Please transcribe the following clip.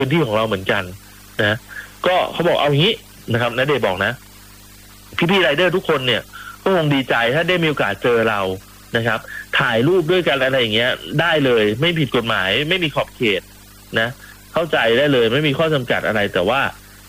พื้นที่ของเราเหมือนกันนะก็เขาบอกเอางี้นะครับณเดชน์บอกนะพี่ไรเดอร์ทุกคนเนี่ยก็คงดีใจถ้าได้มีโอกาสเจอเรานะครับถ่ายรูปด้วยกันอะไรอย่างเงี้ยได้เลยไม่ผิดกฎหมายไม่มีขอบเขตนะเข้าใจได้เลยไม่มีข้อจำกัดอะไรแต่ว่า